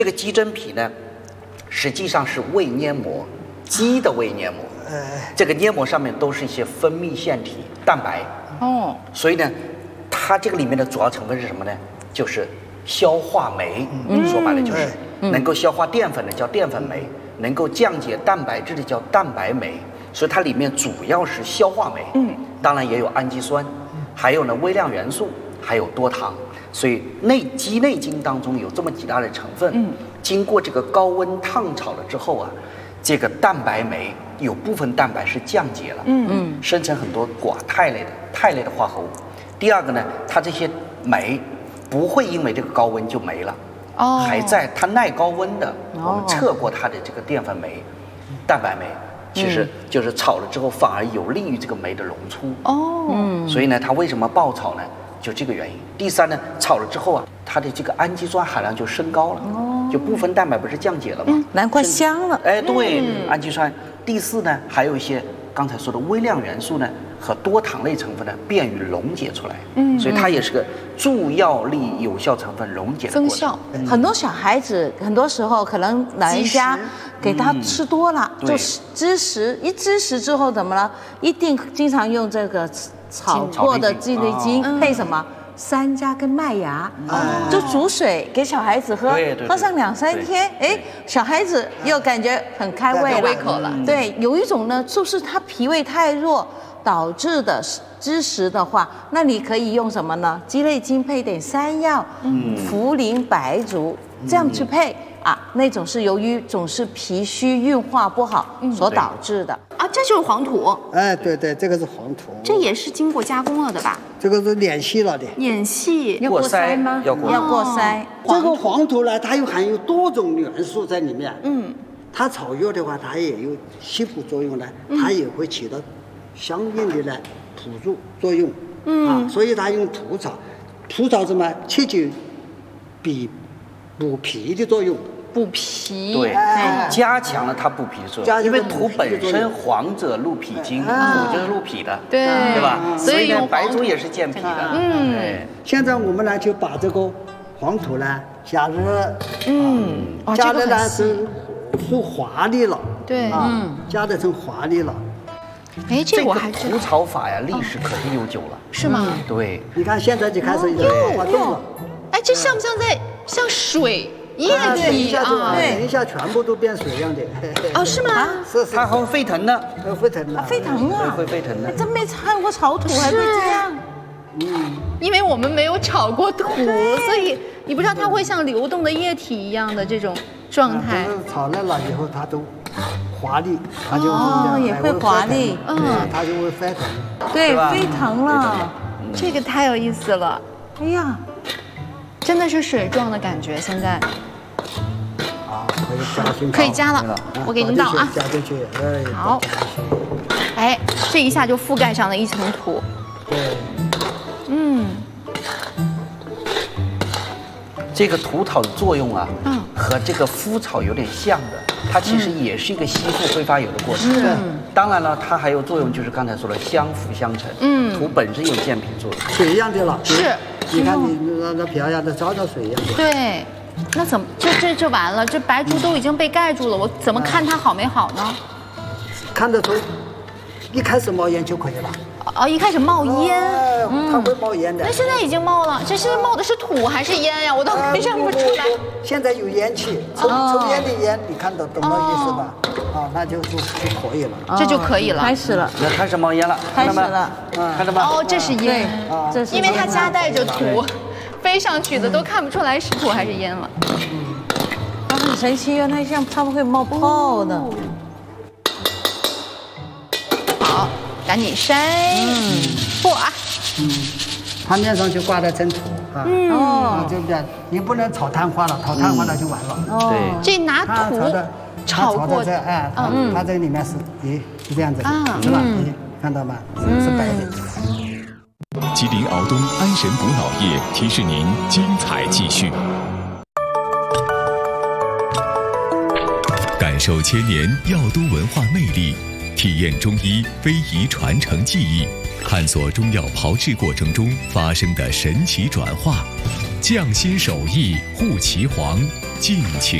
这个鸡真皮呢，实际上是胃黏膜，鸡的胃黏膜。这个黏膜上面都是一些分泌腺体蛋白。 哦， 所以呢，它这个里面的主要成分是什么呢？就是消化酶。说白了就是能够消化淀粉的叫淀粉酶，能够降解蛋白质的叫蛋白酶。所以它里面主要是消化酶。当然也有氨基酸，还有呢微量元素，还有多糖。所以鸡内金当中有这么几大类成分，经过这个高温烫炒了之后啊，这个蛋白酶有部分蛋白是降解了，生成很多寡肽类的化合物。第二个呢，它这些酶不会因为这个高温就没了，还在它耐高温的，我们测过它的这个淀粉酶、蛋白酶，其实就是炒了之后反而有利于这个酶的溶出。所以呢，它为什么爆炒呢？就这个原因。第三呢，炒了之后啊，它的这个氨基酸含量就升高了，就部分蛋白不是降解了吗？ 难怪香了。 哎，对，氨基酸。第四呢，还有一些刚才说的微量元素呢和多糖类成分呢，便于溶解出来。所以它也是个助药力有效成分溶解的过程。 增效。 很多小孩子很多时候可能老人家给他吃多了，就知食之后怎么了？一定经常用这个炒过的鸡内金配什么？山楂跟麦芽，就煮水给小孩子喝，喝上2、3天，哎，小孩子又感觉很开胃了， 有胃口了。 对，有一种呢，就是他脾胃太弱导致的知食的话，那你可以用什么呢？鸡内金配点山药、茯苓、白术，这样去配。那种是由于总是脾虚运化不好所导致的。 这就是黄土。 哎，对，这个是黄土。 这也是经过加工了的吧？ 这个是碾细了的。 碾细要过筛吗？要过筛。 这个黄土呢，它又含有多种元素在里面。它炒药的话，它也有吸附作用呢，它也会起到相应的呢辅助作用。所以它用土炒。土炒什么？切忌补脾的作用。 补脾。 对，加强了它补脾的作用。因为土本身黄者入脾经，土就是入脾的，对吧？所以呢，白术也是健脾的。 现在我们呢就把这个黄土呢加热，加热呢是滑腻了。 对， 加热成滑腻了。 哎，这我还土炒法呀，历史可是悠久了。 是吗？ 对。 你看现在就开始有滑动了。 哎，这像不像水？液体啊，等一下全部都变水样的。 是吗？ 是， 它还会沸腾呢。 沸腾了。 沸腾啊！ 会沸腾的。 真没看过炒土还会这样。 因为我们没有炒过土，所以你不知道它会像流动的液体一样的这种状态。 炒烂了以后，它都滑腻，它就也会滑腻， 它就会沸腾。 对，沸腾了。 这个太有意思了。 哎呀， 真的是水状的感觉，现在。 可以加了，我给您倒啊。 加进去， 好。哎，这一下就覆盖上了一层土。 对。 这个土炒的作用啊，和这个麸炒有点像的，它其实也是一个吸附挥发油的过程。当然了，它还有作用，就是刚才说的相辅相成。土本身有健脾作用， 水一样的了。 是。 你看你那漂亮的照水一样的。 对。那怎么这完了？这白术都已经被盖住了，我怎么看它好没好呢？ 看得出，一开始冒烟就可以了。 一开始冒烟， 它会冒烟的。 那现在已经冒了，这是冒的是土还是烟呀？我都认不出来。 现在有烟气，抽烟的烟，你看懂那意思吧？那就可以了。 这就可以了， 开始了， 那开始冒烟了， 开始了， 看到吗？ 这是烟，因为它夹带着土。飞上去的都看不出来是土还是烟了。 它很神奇，原来像它们会冒泡的。 好，赶紧筛。哇。 它面上就挂了层土对不对？你不能炒碳化了，炒碳化了就完了。 对。 这拿土炒过这，它这里面是这样子的，是吧？看到吗？是白的。 吉林敖东安神补脑液提示您精彩继续，感受千年药都文化魅力，体验中医非遗传承技艺，探索中药炮制过程中发生的神奇转化。 匠心手艺护岐黄，敬请